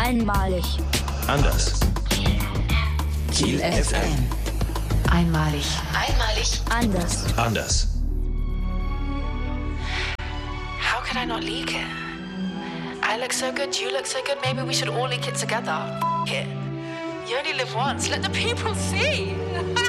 Einmalig. Anders. Kiel FM. Einmalig. Einmalig. Anders. Anders. How could I not leak it? I look so good, you look so good, maybe we should all leak it together. It. You only live once, let the people see.